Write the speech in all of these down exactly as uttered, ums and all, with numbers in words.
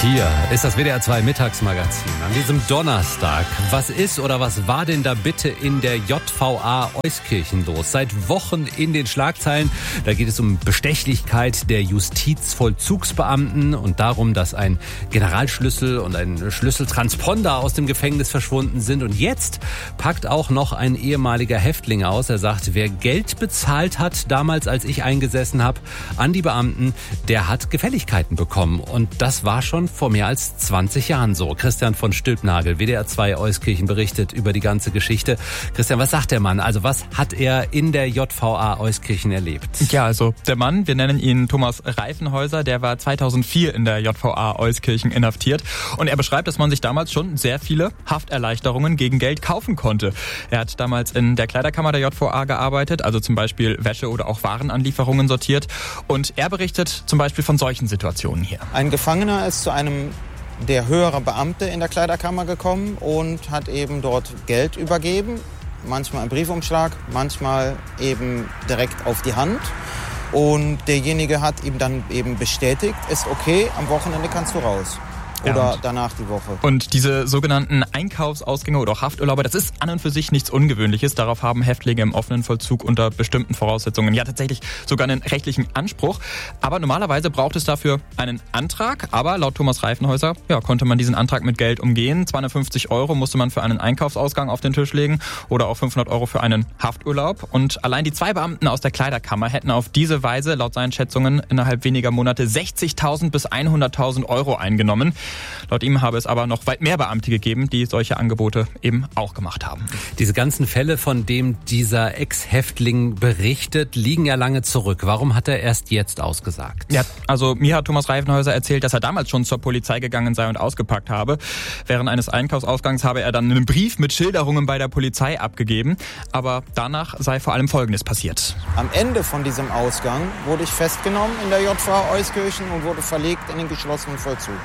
Hier ist das W D R zwei Mittagsmagazin an diesem Donnerstag. Was ist oder was war denn da bitte in der J V A Euskirchen los? Seit Wochen in den Schlagzeilen. Da geht es um Bestechlichkeit der Justizvollzugsbeamten und darum, dass ein Generalschlüssel und ein Schlüsseltransponder aus dem Gefängnis verschwunden sind. Und jetzt packt auch noch ein ehemaliger Häftling aus. Er sagt, wer Geld bezahlt hat, damals als ich eingesessen habe, an die Beamten, der hat Gefälligkeiten bekommen. Und das war schon vor mehr als zwanzig Jahren so. Christian von Stülpnagel, W D R zwei Euskirchen, berichtet über die ganze Geschichte. Christian, was sagt der Mann? Also was hat er in der J V A Euskirchen erlebt? Ja, also der Mann, wir nennen ihn Thomas Reifenhäuser, der war zweitausendvier in der J V A Euskirchen inhaftiert. Und er beschreibt, dass man sich damals schon sehr viele Hafterleichterungen gegen Geld kaufen konnte. Er hat damals in der Kleiderkammer der J V A gearbeitet, also zum Beispiel Wäsche oder auch Warenanlieferungen sortiert. Und er berichtet zum Beispiel von solchen Situationen hier. Ein Gefangener ist zu einem der höhere Beamte in der Kleiderkammer gekommen und hat eben dort Geld übergeben. Manchmal im Briefumschlag, manchmal eben direkt auf die Hand. Und derjenige hat ihm dann eben bestätigt, ist okay, am Wochenende kannst du raus. Oder ja, danach die Woche. Und diese sogenannten Einkaufsausgänge oder auch Hafturlaube, das ist an und für sich nichts Ungewöhnliches. Darauf haben Häftlinge im offenen Vollzug unter bestimmten Voraussetzungen ja tatsächlich sogar einen rechtlichen Anspruch. Aber normalerweise braucht es dafür einen Antrag. Aber laut Thomas Reifenhäuser ja, konnte man diesen Antrag mit Geld umgehen. zweihundertfünfzig Euro musste man für einen Einkaufsausgang auf den Tisch legen oder auch fünfhundert Euro für einen Hafturlaub. Und allein die zwei Beamten aus der Kleiderkammer hätten auf diese Weise laut seinen Schätzungen innerhalb weniger Monate sechzigtausend bis hunderttausend Euro eingenommen. Laut ihm habe es aber noch weit mehr Beamte gegeben, die solche Angebote eben auch gemacht haben. Diese ganzen Fälle, von denen dieser Ex-Häftling berichtet, liegen ja lange zurück. Warum hat er erst jetzt ausgesagt? Ja, also mir hat Thomas Reifenhäuser erzählt, dass er damals schon zur Polizei gegangen sei und ausgepackt habe. Während eines Einkaufsausgangs habe er dann einen Brief mit Schilderungen bei der Polizei abgegeben. Aber danach sei vor allem Folgendes passiert. Am Ende von diesem Ausgang wurde ich festgenommen in der J V A Euskirchen und wurde verlegt in den geschlossenen Vollzug.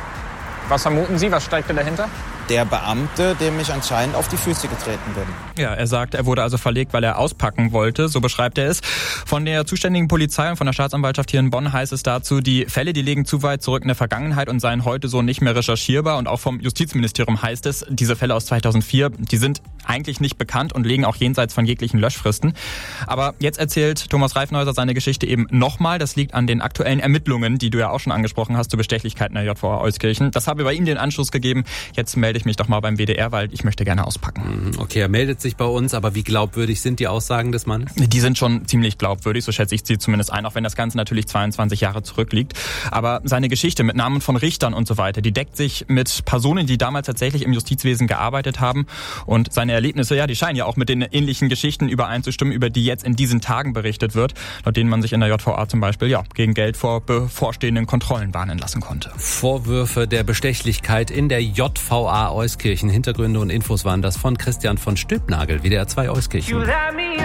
Was vermuten Sie? Was steckt dahinter? Der Beamte, dem ich anscheinend auf die Füße getreten bin. Ja, er sagt, er wurde also verlegt, weil er auspacken wollte. So beschreibt er es. Von der zuständigen Polizei und von der Staatsanwaltschaft hier in Bonn heißt es dazu, die Fälle, die liegen zu weit zurück in der Vergangenheit und seien heute so nicht mehr recherchierbar. Und auch vom Justizministerium heißt es, diese Fälle aus zweitausendvier, die sind eigentlich nicht bekannt und liegen auch jenseits von jeglichen Löschfristen. Aber jetzt erzählt Thomas Reifenhäuser seine Geschichte eben nochmal. Das liegt an den aktuellen Ermittlungen, die du ja auch schon angesprochen hast, zu Bestechlichkeiten der J V A Euskirchen. Das habe bei ihm den Anschluss gegeben. Jetzt melde ich mich doch mal beim W D R, weil ich möchte gerne auspacken. Okay, er meldet sich bei uns, aber wie glaubwürdig sind die Aussagen des Mannes? Die sind schon ziemlich glaubwürdig, so schätze ich sie zumindest ein, auch wenn das Ganze natürlich zweiundzwanzig Jahre zurückliegt. Aber seine Geschichte mit Namen von Richtern und so weiter, die deckt sich mit Personen, die damals tatsächlich im Justizwesen gearbeitet haben. Und seine Erlebnisse, ja, die scheinen ja auch mit den ähnlichen Geschichten übereinzustimmen, über die jetzt in diesen Tagen berichtet wird, laut denen man sich in der J V A zum Beispiel ja gegen Geld vor bevorstehenden Kontrollen warnen lassen konnte. Vorwürfe der Bestechlichkeit in der J V A Euskirchen. Hintergründe und Infos waren das von Christian von Stülpnagel, W D R zwei Euskirchen.